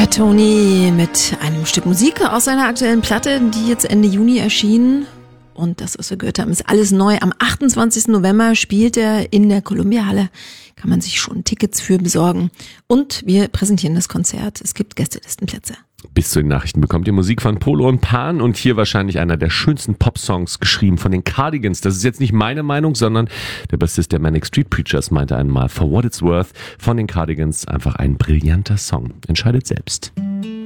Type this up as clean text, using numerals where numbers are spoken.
Fat Tony mit einem Stück Musik aus seiner aktuellen Platte, die jetzt Ende Juni erschien. Und das, was wir gehört haben, ist alles neu. Am 28. November spielt er in der Columbia-Halle. Kann man sich schon Tickets für besorgen. Und wir präsentieren das Konzert. Es gibt Gästelistenplätze. Bis zu den Nachrichten bekommt ihr Musik von Polo und Pan und hier wahrscheinlich einer der schönsten Pop-Songs geschrieben von den Cardigans. Das ist jetzt nicht meine Meinung, sondern der Bassist der Manic Street Preachers meinte einmal, For What It's Worth von den Cardigans, einfach ein brillanter Song. Entscheidet selbst.